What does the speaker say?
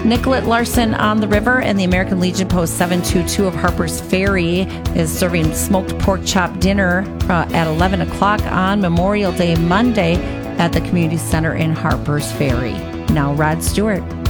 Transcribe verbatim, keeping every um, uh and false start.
Nicollet Larson on the River and the American Legion Post seven two two of Harper's Ferry is serving smoked pork chop dinner uh, at eleven o'clock on Memorial Day Monday at the Community Center in Harper's Ferry. Now, Rod Stewart.